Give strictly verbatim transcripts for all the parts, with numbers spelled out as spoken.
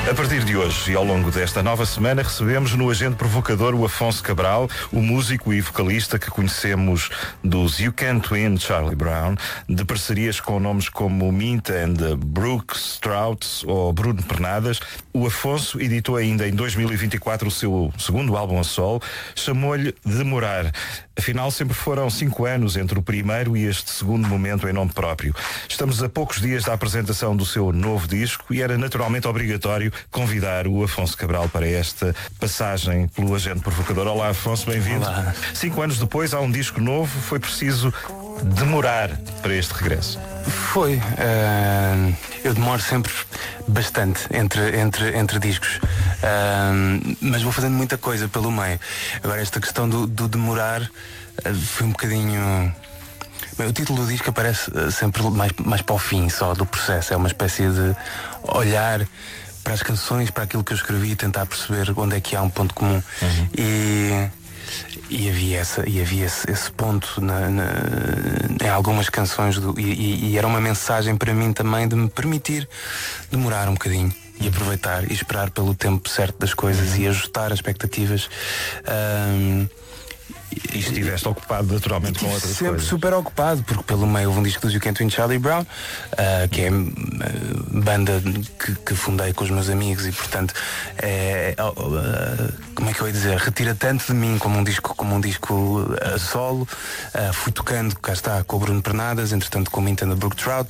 A partir de hoje e ao longo desta nova semana recebemos no Agente Provocador o Afonso Cabral, o músico e vocalista que conhecemos dos You Can't Win Charlie Brown, de parcerias com nomes como Mint and Brooks Strauss ou Bruno Pernadas. O Afonso editou ainda em dois mil e vinte e quatro o seu segundo álbum a solo, chamou-lhe Demorar. Afinal, sempre foram cinco anos entre o primeiro e este segundo momento em nome próprio. Estamos a poucos dias da apresentação do seu novo disco e era naturalmente obrigatório convidar o Afonso Cabral para esta passagem pelo Agente Provocador. Olá, Afonso, bem-vindo. Olá. Cinco anos depois há um disco novo, foi preciso demorar para este regresso. Foi. Uh, eu demoro sempre bastante entre, entre, entre discos, uh, mas vou fazendo muita coisa pelo meio. Agora, esta questão do, do demorar uh, foi um bocadinho... O título do disco aparece uh, sempre mais, mais para o fim só do processo. É uma espécie de olhar para as canções, para aquilo que eu escrevi e tentar perceber onde é que há um ponto comum. Uhum. E... E havia, essa, e havia esse, esse ponto na, na, em algumas canções do, e, e era uma mensagem para mim também de me permitir demorar um bocadinho e aproveitar e esperar pelo tempo certo das coisas e ajustar as expectativas. Um, E estiveste ocupado naturalmente com outras sempre coisas. Sempre super ocupado, porque pelo meio houve um disco do You Can't Win Charlie Brown, uh, que é a banda que, que fundei com os meus amigos e portanto é, uh, como é que eu ia dizer, retira tanto de mim como um disco, como um disco uh, solo. Uh, fui tocando, cá está, com o Bruno Pernadas, entretanto com o Mint and the Brook Trout,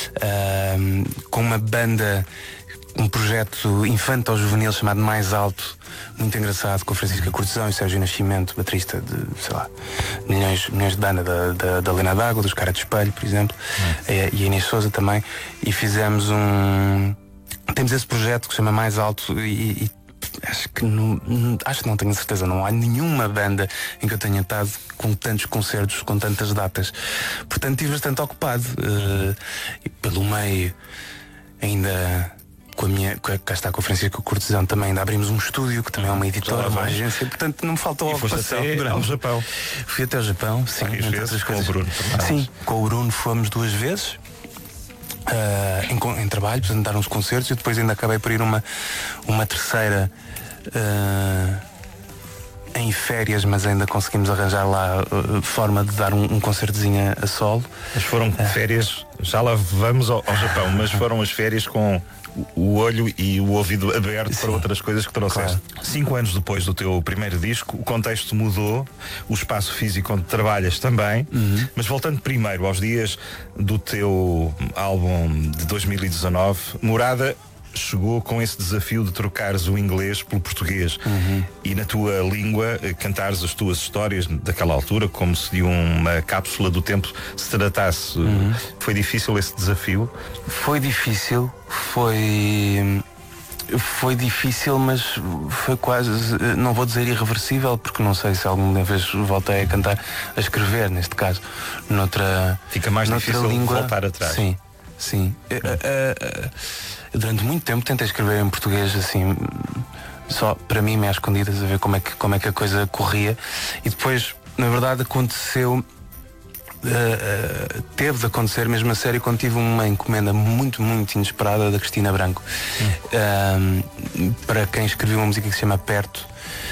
uh, com uma banda, um projeto infanto-juvenil chamado Mais Alto, muito engraçado, com a Francisca Cortesão e Sérgio Nascimento, baterista de, sei lá, milhões, milhões de banda da, da, da Lena D'Água, dos Cara de Espelho, por exemplo, hum. e, e a Inês Souza também, e fizemos um... Temos esse projeto que se chama Mais Alto e, e acho que não, acho que não tenho certeza, não há nenhuma banda em que eu tenha estado com tantos concertos, com tantas datas. Portanto, estive bastante ocupado. Uh, e pelo meio ainda... Com a minha, cá está, com a Francisca Cortesão também ainda abrimos um estúdio, que também é uma editora, uma agência, portanto não me faltou ocupação. Até ao Japão. Fui até ao Japão, sim. Vezes, com o Bruno. Sim, com o Bruno fomos duas vezes. Uh, em, em trabalho, para dar uns concertos, e depois ainda acabei por ir uma, uma terceira uh, em férias, mas ainda conseguimos arranjar lá uh, forma de dar um, um concertozinho a, a solo. Mas foram uh, férias, já lá vamos ao, ao Japão, mas foram as férias com o olho e o ouvido aberto. Sim, para outras coisas que trouxeste. Claro. Cinco anos depois do teu primeiro disco, o contexto mudou, o espaço físico onde trabalhas também, uhum. Mas voltando primeiro aos dias do teu álbum de dois mil e dezanove, Morada chegou com esse desafio de trocares o inglês pelo português, uhum. E na tua língua cantares as tuas histórias daquela altura, como se de uma cápsula do tempo se tratasse. Uhum. Foi difícil esse desafio? Foi difícil, foi... Foi difícil, mas foi quase, não vou dizer irreversível, porque não sei se alguma vez voltei a cantar, a escrever, neste caso, noutra... Fica mais noutra difícil língua. Voltar atrás. Sim, sim. Uh, uh, uh, durante muito tempo tentei escrever em português, assim, só para mim, meio às escondidas, a ver como é que, como é que a coisa corria. E depois, na verdade, aconteceu... Uh, uh, teve de acontecer mesmo a sério quando tive uma encomenda muito, muito inesperada da Cristina Branco, hum. uh, para quem escreveu uma música que se chama Perto,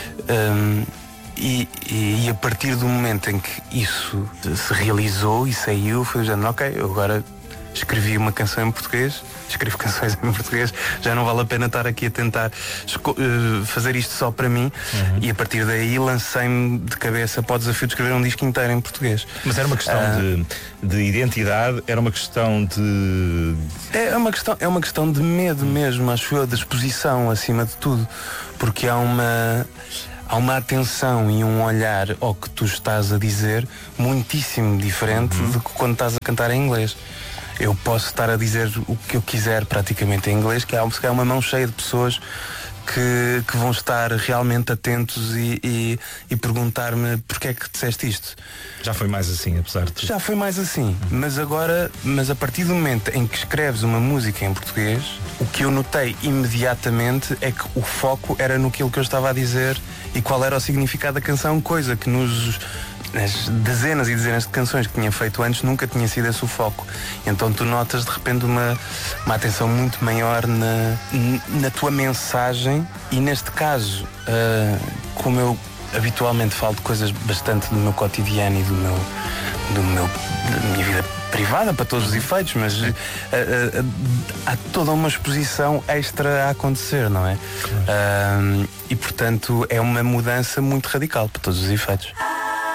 um, e, e, e a partir do momento em que isso se realizou e saiu, foi o género, ok, eu agora escrevi uma canção em português, escrevo canções em português, já não vale a pena estar aqui a tentar uh, fazer isto só para mim, uhum. E a partir daí lancei-me de cabeça para o desafio de escrever um disco inteiro em português. Mas era uma questão uh, de, de identidade, era uma questão de... É uma questão, é uma questão de medo mesmo, acho eu, de exposição acima de tudo, porque há uma... Há uma atenção e um olhar ao que tu estás a dizer muitíssimo diferente, uhum. Do que quando estás a cantar em inglês. Eu posso estar a dizer o que eu quiser praticamente em inglês, que há uma mão cheia de pessoas que, que vão estar realmente atentos e, e, e perguntar-me porquê é que disseste isto. Já foi mais assim, apesar de tudo. Já foi mais assim, mas agora, mas a partir do momento em que escreves uma música em português, o que eu notei imediatamente é que o foco era no que eu estava a dizer e qual era o significado da canção, coisa que nos as dezenas e dezenas de canções que tinha feito antes nunca tinha sido esse o foco. Então tu notas de repente uma, uma atenção muito maior na, na tua mensagem, e neste caso, uh, como eu habitualmente falo de coisas bastante do meu cotidiano e do meu, do meu, da minha vida privada para todos os efeitos, mas uh, uh, uh, há toda uma exposição extra a acontecer, não é? Uh, e portanto é uma mudança muito radical para todos os efeitos.